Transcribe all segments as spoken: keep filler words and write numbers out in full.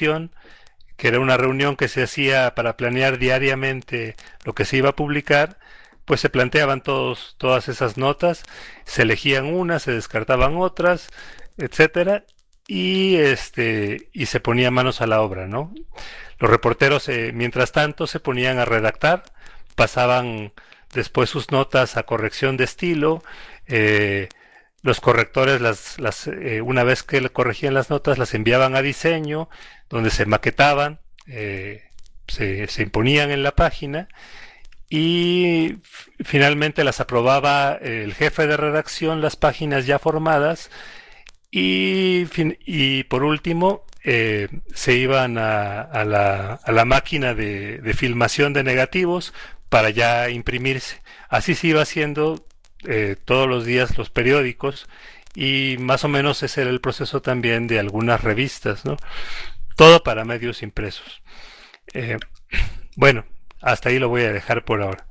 redacción, que era una reunión que se hacía para planear diariamente lo que se iba a publicar, pues se planteaban todos, todas esas notas, se elegían unas, se descartaban otras, etcétera, y este y se ponía manos a la obra, ¿no? Los reporteros, eh, mientras tanto, se ponían a redactar, pasaban después sus notas a corrección de estilo, eh, los correctores, las, las, eh, una vez que le corregían las notas, las enviaban a diseño, donde se maquetaban, eh, se, se imponían en la página y finalmente las aprobaba el jefe de redacción, las páginas ya formadas, y, fin- y por último eh, se iban a, a la, a la máquina de, de filmación de negativos para ya imprimirse. Así se iba haciendo eh, todos los días los periódicos y más o menos ese era el proceso también de algunas revistas, ¿no? Todo para medios impresos. Eh, bueno, hasta ahí lo voy a dejar por ahora.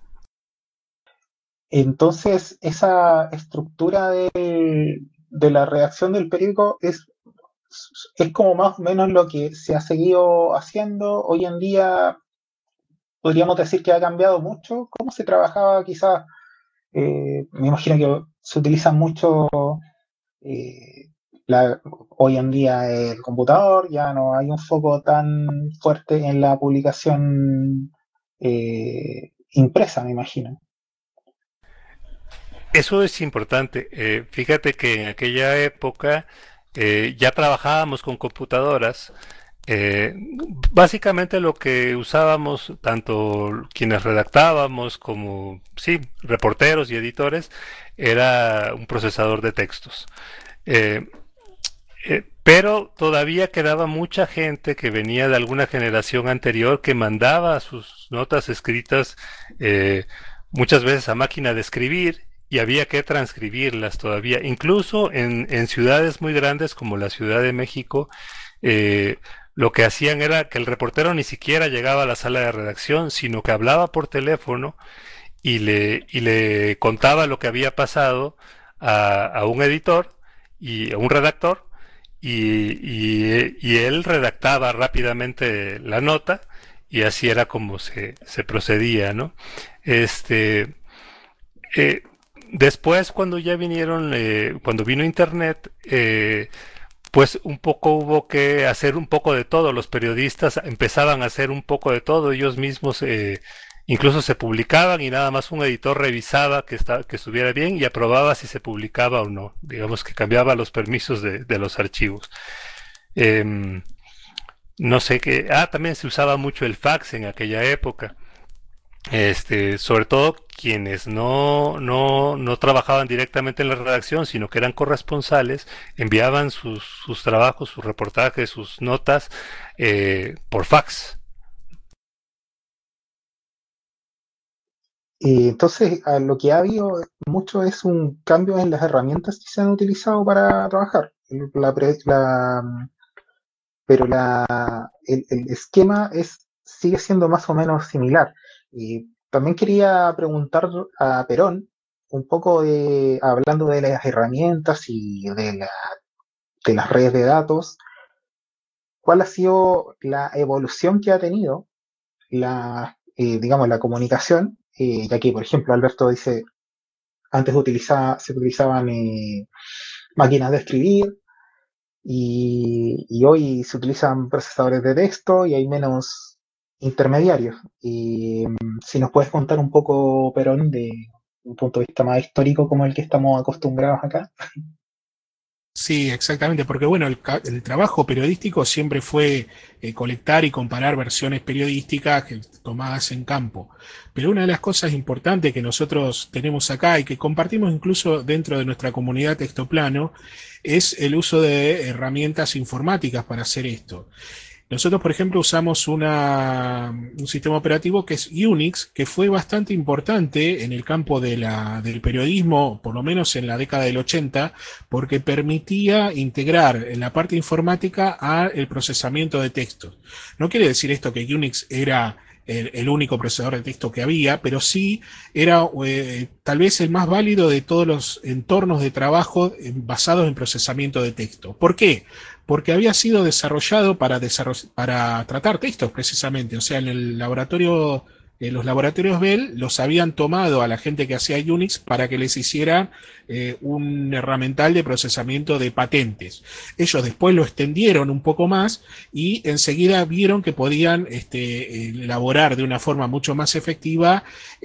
Entonces, esa estructura de, de la redacción del periódico es, es como más o menos lo que se ha seguido haciendo. Hoy en día podríamos decir que ha cambiado mucho. ¿Cómo se trabajaba quizás? Eh, me imagino que se utiliza mucho eh, la, hoy en día el computador, ya no hay un foco tan fuerte en la publicación eh, impresa, me imagino. Eso es importante. Eh, fíjate que en aquella época eh, ya trabajábamos con computadoras. Eh, Básicamente lo que usábamos, tanto quienes redactábamos como, sí, reporteros y editores, era un procesador de textos. Eh, eh, pero todavía quedaba mucha gente que venía de alguna generación anterior que mandaba sus notas escritas eh, muchas veces a máquina de escribir y había que transcribirlas todavía. Incluso en, en ciudades muy grandes como la Ciudad de México, eh, lo que hacían era que el reportero ni siquiera llegaba a la sala de redacción, sino que hablaba por teléfono y le, y le contaba lo que había pasado a, a un editor y a un redactor y, y, y él redactaba rápidamente la nota y así era como se, se procedía, ¿no? Este, eh, Después cuando ya vinieron, eh, cuando vino internet, eh, pues un poco hubo que hacer un poco de todo. Los periodistas empezaban a hacer un poco de todo. Ellos mismos eh, incluso se publicaban y nada más un editor revisaba que, está, que estuviera bien y aprobaba si se publicaba o no. Digamos que cambiaba los permisos de, de los archivos. Eh, no sé qué. Ah, también se usaba mucho el fax en aquella época. Este, sobre todo quienes no, no, no trabajaban directamente en la redacción, sino que eran corresponsales, enviaban sus, sus trabajos, sus reportajes, sus notas eh, por fax. Y entonces, a lo que ha habido mucho es un cambio en las herramientas que se han utilizado para trabajar. La pre- la- pero la, el, el esquema es, sigue siendo más o menos similar. Y también quería preguntar a Perón, un poco de, hablando de las herramientas y de, la, de las redes de datos, ¿cuál ha sido la evolución que ha tenido la, eh, digamos, la comunicación? Eh, ya que, por ejemplo, Alberto dice, antes utilizaba, se utilizaban eh, máquinas de escribir y, y hoy se utilizan procesadores de texto y hay menos intermediarios. Y mm, si nos puedes contar un poco, Perón, de un punto de vista más histórico como el que estamos acostumbrados acá. Sí, exactamente, porque bueno, el, ca- el trabajo periodístico siempre fue eh, colectar y comparar versiones periodísticas que- tomadas en campo. Pero una de las cosas importantes que nosotros tenemos acá y que compartimos incluso dentro de nuestra comunidad Textoplano es el uso de herramientas informáticas para hacer esto. Nosotros, por ejemplo, usamos una, un sistema operativo que es Unix, que fue bastante importante en el campo de la, del periodismo, por lo menos en la década del ochenta, porque permitía integrar en la parte informática al procesamiento de textos. No quiere decir esto que Unix era el, el único procesador de texto que había, pero sí era eh, tal vez el más válido de todos los entornos de trabajo eh, basados en procesamiento de texto. ¿Por qué? porque había sido desarrollado para, desarroll para tratar textos precisamente. O sea, en el laboratorio, en los laboratorios Bell los habían tomado a la gente que hacía Unix para que les hiciera eh, un herramental de procesamiento de patentes. Ellos después lo extendieron un poco más y enseguida vieron que podían este, elaborar de una forma mucho más efectiva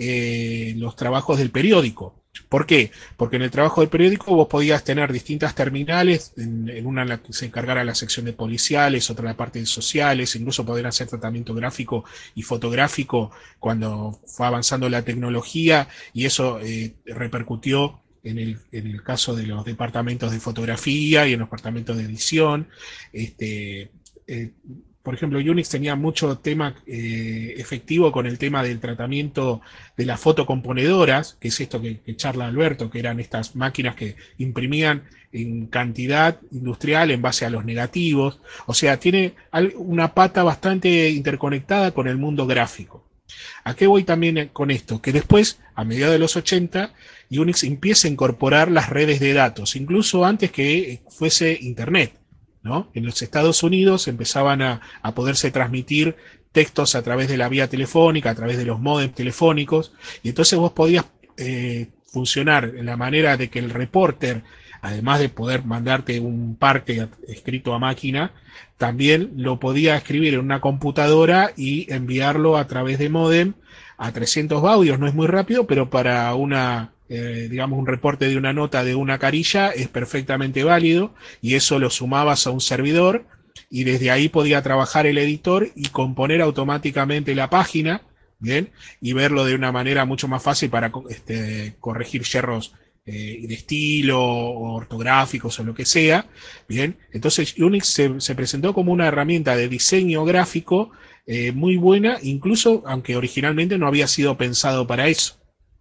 eh, los trabajos del periódico. ¿Por qué? Porque en el trabajo del periódico vos podías tener distintas terminales, en, en una en la que se encargara la sección de policiales, otra la parte de sociales, incluso poder hacer tratamiento gráfico y fotográfico cuando fue avanzando la tecnología, y eso eh, repercutió en el, en el caso de los departamentos de fotografía y en los departamentos de edición. Este, eh, por ejemplo, Unix tenía mucho tema eh, efectivo con el tema del tratamiento de las fotocomponedoras, que es esto que, que charla Alberto, que eran estas máquinas que imprimían en cantidad industrial en base a los negativos. O sea, tiene una pata bastante interconectada con el mundo gráfico. ¿A qué voy también con esto? Que después, a mediados de los ochenta, Unix empieza a incorporar las redes de datos, incluso antes que fuese Internet, ¿no? En los Estados Unidos empezaban a, a poderse transmitir textos a través de la vía telefónica, a través de los módems telefónicos, y entonces vos podías eh, funcionar en la manera de que el reporter, además de poder mandarte un parte escrito a máquina, también lo podía escribir en una computadora y enviarlo a través de módem a trescientos baudios. No es muy rápido, pero para una Eh, digamos un reporte de una nota de una carilla es perfectamente válido, y eso lo sumabas a un servidor y desde ahí podía trabajar el editor y componer automáticamente la página, bien, y verlo de una manera mucho más fácil para este, corregir yerros eh, de estilo o ortográficos o lo que sea, bien. Entonces Unix se, se presentó como una herramienta de diseño gráfico eh, muy buena, incluso aunque originalmente no había sido pensado para eso.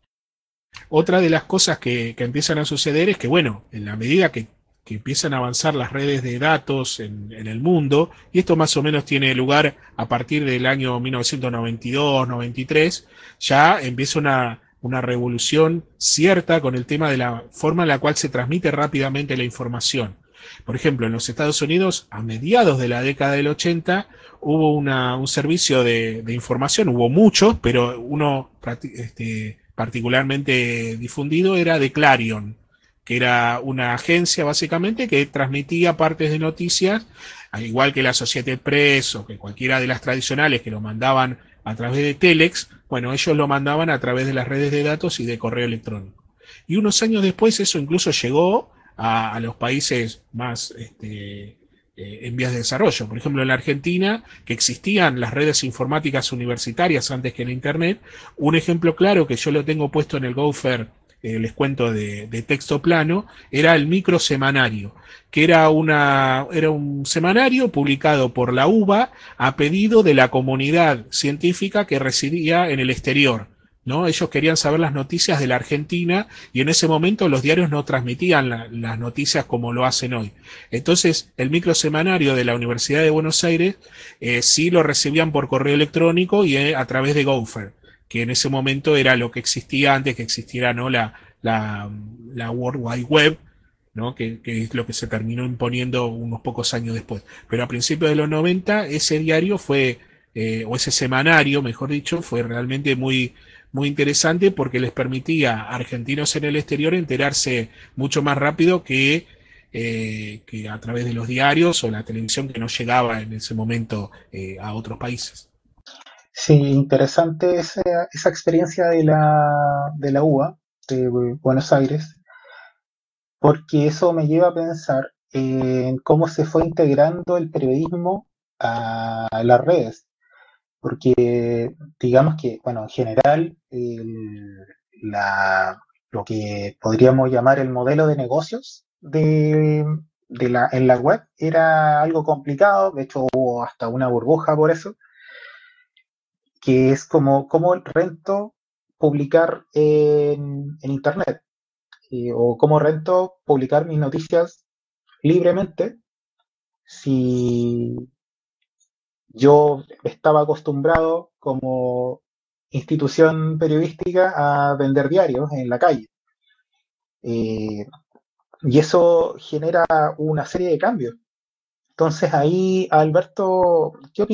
Otra de las cosas que, que empiezan a suceder es que, bueno, en la medida que, que empiezan a avanzar las redes de datos en, en el mundo, y esto más o menos tiene lugar a partir del año mil novecientos noventa y dos noventa y tres, ya empieza una, una revolución cierta con el tema de la forma en la cual se transmite rápidamente la información. Por ejemplo, en los Estados Unidos, a mediados de la década del ochenta, hubo una, un servicio de, de información, hubo muchos, pero uno este, particularmente difundido era de Clarion, que era una agencia básicamente que transmitía partes de noticias, al igual que la Associated Press o que cualquiera de las tradicionales que lo mandaban a través de Telex. Bueno, ellos lo mandaban a través de las redes de datos y de correo electrónico. Y unos años después eso incluso llegó a, a los países más este, eh, en vías de desarrollo. Por ejemplo, en la Argentina, que existían las redes informáticas universitarias antes que en Internet. Un ejemplo claro que yo lo tengo puesto en el Gopher, eh, les cuento de, de texto plano, era el microsemanario, que era, una, era un semanario publicado por la U B A a pedido de la comunidad científica que residía en el exterior, ¿no? Ellos querían saber las noticias de la Argentina y en ese momento los diarios no transmitían la, las noticias como lo hacen hoy. Entonces el microsemanario de la Universidad de Buenos Aires eh, sí lo recibían por correo electrónico y eh, a través de Gopher, que en ese momento era lo que existía antes que existiera, ¿no? la, la, la World Wide Web, ¿no? Que, que es lo que se terminó imponiendo unos pocos años después. Pero a principios de los noventa ese diario fue, eh, o ese semanario, mejor dicho, fue realmente muy muy interesante porque les permitía a argentinos en el exterior enterarse mucho más rápido que, eh, que a través de los diarios o la televisión que no llegaba en ese momento eh, a otros países. Sí, interesante esa, esa experiencia de la, de la U B A, de Buenos Aires, porque eso me lleva a pensar en cómo se fue integrando el periodismo a las redes. Porque digamos que, bueno, en general, el, la, lo que podríamos llamar el modelo de negocios de, de la, en la web era algo complicado, de hecho hubo hasta una burbuja por eso, que es como, como rento publicar en, en Internet, eh, o cómo rento publicar mis noticias libremente si yo estaba acostumbrado como institución periodística a vender diarios en la calle. Eh, y eso genera una serie de cambios. Entonces ahí, Alberto, ¿qué